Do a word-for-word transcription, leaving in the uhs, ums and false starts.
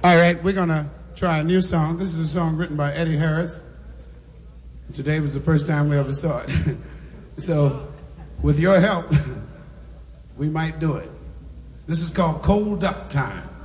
All right, we're going to try a new song. This is a song written by Eddie Harris. Today was the first time we ever saw it. So, with your help, we might do it. This is called Cold Duck Time.